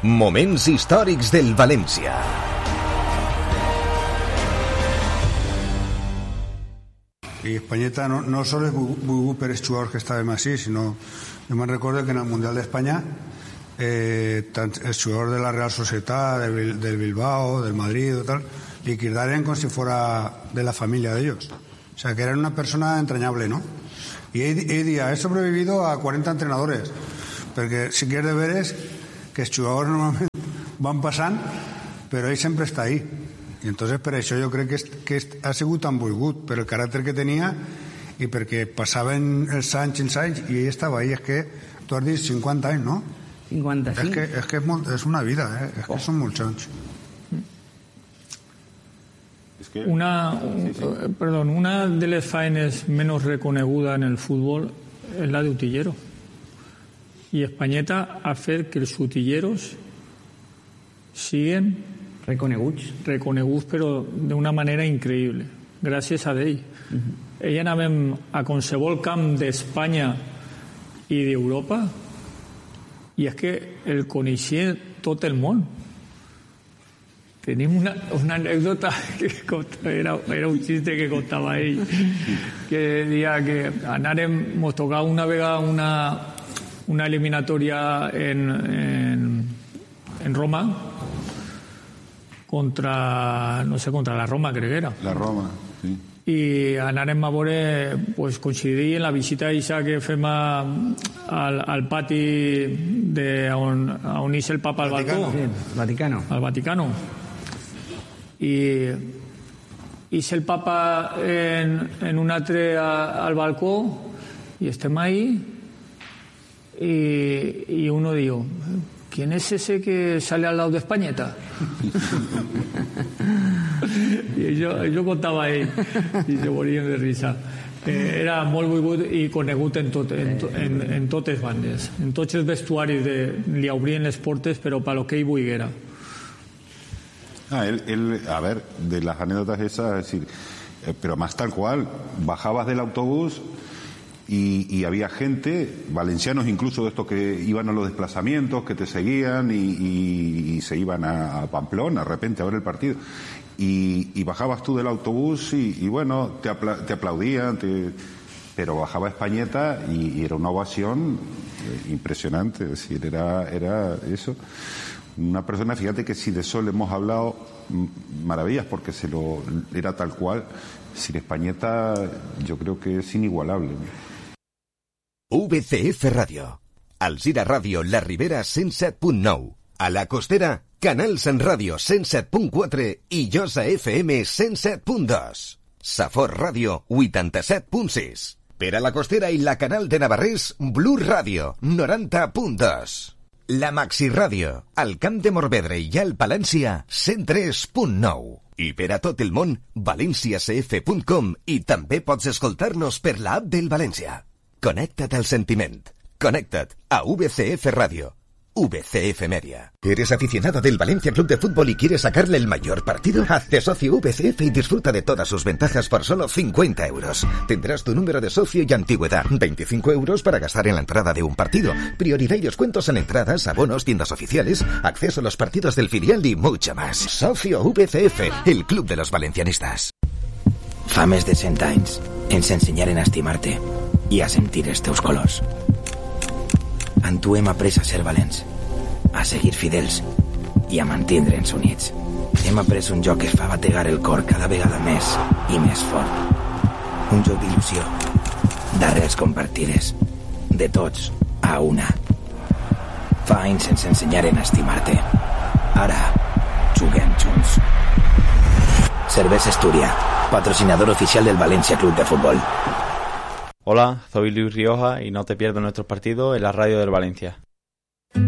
Moments històrics del València. Y Españeta no solo es muy per jugador que estàvem així, sinó yo me recuerdo que en el Mundial de España el jugador de la Real Sociedad, del Bilbao, del Madrid, tal, liquidaran como si fuera de la familia de ellos. O sea, que eran una persona entrañable, ¿no? Y he sobrevivido a 40 entrenadores, porque si quieres ver es que els jugadors normalment van passant, però ell sempre està ahí. I entonces per això jo crec que ha sigut tan volgut, per el caràcter que tenia i perquè passaven els anys i ell estava ahí. És que tu has dit 50 anys, no? 55. És que és una vida, és que són molts anys. Una de les faenes menos reconeguda en el fútbol es la de utillero. Y Españeta ha fet que els utilleros siguen reconeguts, però d'una manera increïble, gràcies a ell. Ell anàvem a qualsevol camp d'Espanya i d'Europa i és que el coneixia tot el món. Tenim una anècdota que era un xiste que contava ell, que deia que mos tocava una vegada una eliminatoria en Roma contra la Roma, crec que era. La Roma, sí. I anàrem a veure, pues, coincidir en la visita que fem al pati on és el papa al balcó. Al Vaticano. I és el papa en un altre al balcó i estem ahí y uno dijo, ¿quién es ese que sale al lado de Españeta? Y yo contaba ahí y se morían de risa. Era molt volgut i conegut en totes bandes. En tots els vestuaris li obrien les portes, però per lo que ell volguera. Él, a ver, de las anécdotas esas, es decir, pero más tal cual, bajabas del autobús y había gente, valencianos incluso de estos que iban a los desplazamientos, que te seguían y se iban a Pamplona de repente a ver el partido. Y bajabas tú del autobús y bueno, te aplaudían, pero bajaba Españeta y era una ovación impresionante, es decir, era eso. Una persona, fíjate que si de Sol hemos hablado maravillas porque era tal cual, sin Españeta yo creo que es inigualable. VCF Ràdio, Alzira Ràdio, La Ribera 107.9, a la Costera, Canal Sant Ràdio 107.4 i Josa FM 107.2, Safor Ràdio 87.6, per a la Costera i la Canal de Navarrés, Blu Ràdio 90.2. La Maxi Ràdio, al Camp de Morvedre i al Palència, 103.9. I per a tot el món, valenciacf.com, i també pots escoltar-nos per l'app del València. Connecta't al sentiment. Connecta't a VCF Ràdio. VCF Media. ¿Eres aficionado del Valencia Club de Fútbol y quieres sacarle el mayor partido? Hazte socio VCF y disfruta de todas sus ventajas por solo 50 euros. Tendrás tu número de socio y antigüedad. 25 euros para gastar en la entrada de un partido. Prioridad y descuentos en entradas, abonos, tiendas oficiales, acceso a los partidos del filial y mucho más. Socio VCF, el club de los valencianistas. Fa més de 100 anys ens ensenyaren a estimar-te i a sentir els teus colors. En tu hem après a ser valents, a seguir fidels i a mantindre'ns units. Hem après un joc que fa bategar el cor cada vegada més i més fort. Un joc d'il·lusió, d'arrels compartides, de tots a una. Fa anys ens ensenyaren a estimar-te. Ara juguem junts. Cervesa Asturias, patrocinador oficial del Valencia Club de Fútbol. Hola, soy Luis Rioja y no te pierdas nuestros partidos en la radio del Valencia.